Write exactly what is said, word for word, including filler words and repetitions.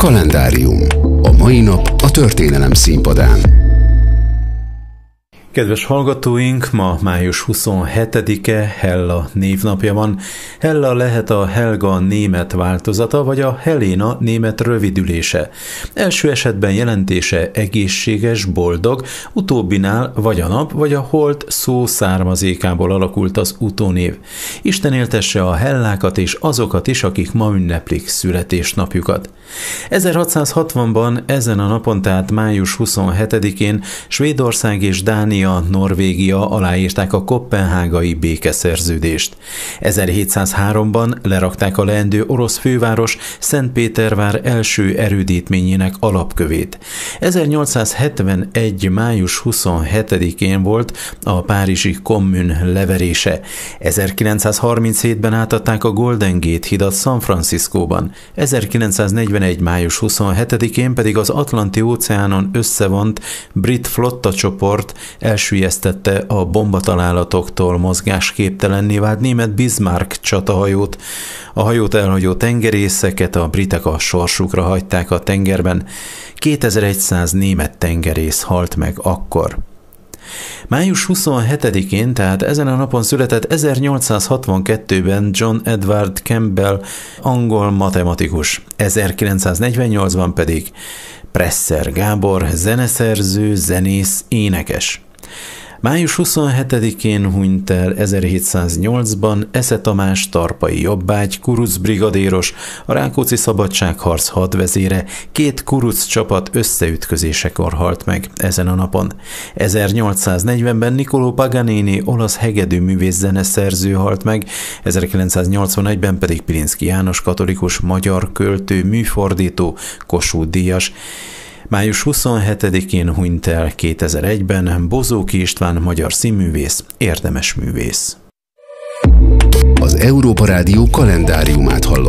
Kalendárium. A mai nap a történelem színpadán. Kedves hallgatóink, ma május huszonhetedike, Hella névnapja van. Hella lehet a Helga német változata, vagy a Helena német rövidülése. Első esetben jelentése egészséges, boldog, utóbbinál vagy a nap, vagy a hold szó származékából alakult az utónév. Isten éltesse a Hellákat és azokat is, akik ma ünneplik születésnapjukat. ezerhatszázhatvanban ezen a napon, tehát május huszonhetedikén Svédország és Dánia, Norvégia aláírták a koppenhágai békeszerződést. ezerhétszázháromban lerakták a leendő orosz főváros Szentpétervár első erődítményének alapkövét. ezernyolcszázhetvenegy. május huszonhetedikén volt a párizsi kommun leverése. ezerkilencszázharminchétben átadták a Golden Gate hidat San Franciscóban. ezerkilencszáznegyvenegy. május huszonhetedikén pedig az Atlanti-óceánon összevont brit flottacsoport elsüllyesztette a bombatalálatoktól mozgásképtelenné vált német Bismarck csatahajót. A hajót elhagyó tengerészeket a britek a sorsukra hagyták a tengerben. kétezer-száz német tengerész halt meg akkor. május huszonhetedikén, tehát ezen a napon született ezernyolcszázhatvankettőben John Edward Campbell, angol matematikus. ezerkilencszáznegyvennyolcban pedig Presser Gábor, zeneszerző, zenész, énekes. május huszonhetedikén hunyt el ezerhétszáznyolcban Esze Tamás, tarpai jobbágy, kuruc brigadéros, a Rákóczi szabadságharc hadvezére. Két kuruc csapat összeütközésekor halt meg ezen a napon. ezernyolcszáznegyvenben Niccolò Paganini, olasz hegedűművész zeneszerző halt meg, ezerkilencszáznyolcvanegyben pedig Pilinszky János, katolikus magyar költő, műfordító, Kossuth-díjas. május huszonhetedikén hunyt el kétezer-egyben Bozóki István, magyar színművész, érdemes művész. Az Európa Rádió kalendáriumát hallották.